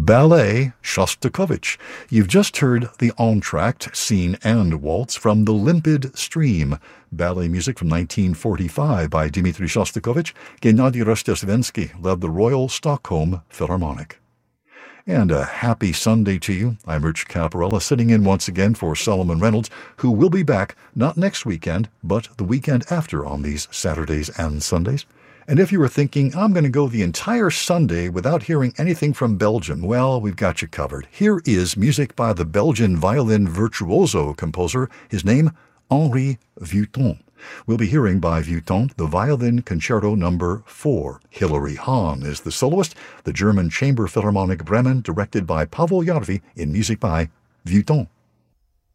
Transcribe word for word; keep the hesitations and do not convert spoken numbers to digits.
Ballet Shostakovich. You've just heard the entr'acte, scene, and waltz from The Limpid Stream, ballet music from nineteen forty-five by Dmitri Shostakovich. Gennady Rostosvensky led the Royal Stockholm Philharmonic. And a happy Sunday to you. I'm Rich Caparella, sitting in once again for Solomon Reynolds, who will be back not next weekend, but the weekend after on these Saturdays and Sundays. And if you were thinking, I'm going to go the entire Sunday without hearing anything from Belgium, well, we've got you covered. Here is music by the Belgian violin virtuoso composer, his name, Henri Vuitton. We'll be hearing by Vuitton the Violin Concerto Number four. Hilary Hahn is the soloist, the German Chamber Philharmonic Bremen, directed by Pavel Jarvi, in music by Vuitton.